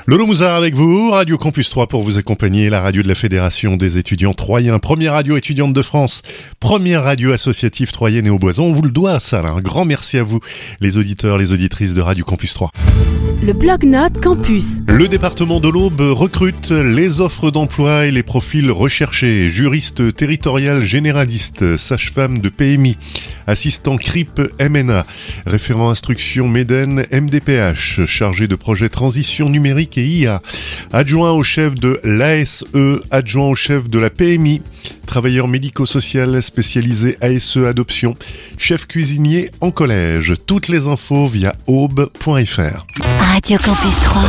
Lolo Mouzard avec vous, Radio Campus 3 pour vous accompagner, la radio de la Fédération des étudiants troyens, première radio étudiante de France, première radio associative troyenne et au Boison. On vous le doit ça, là. Un grand merci à vous, les auditeurs, les auditrices de Radio Campus 3. Le Blog-Notes Campus. Le département de l'Aube recrute les offres d'emploi et les profils recherchés. Juriste territorial généraliste, sage-femme de PMI, assistant CRIP MNA, référent instruction MEDEN MDPH, chargé de projet transition numérique et IA, adjoint au chef de l'ASE, adjoint au chef de la PMI, travailleur médico-social spécialisé ASE adoption, chef cuisinier en collège. Toutes les infos via aube.fr. Radio Campus 3.